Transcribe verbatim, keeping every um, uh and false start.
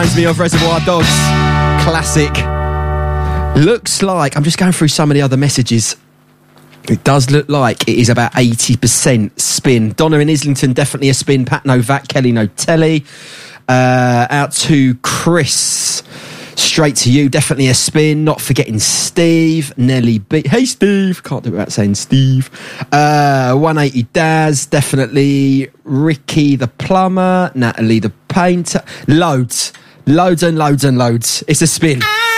reminds me of Reservoir Dogs. Classic. Looks like, I'm just going through some of the other messages. It does look like it is about eighty percent spin. Donna in Islington, definitely a spin. Pat Novak, Kelly No Telly. Uh, out to Chris. Straight to you, definitely a spin. Not forgetting Steve, Nelly B. Hey Steve, can't do it without saying Steve. Uh, one eighty Daz, definitely. Ricky the plumber, Natalie the painter. Loads, loads and loads and loads. It's a spin.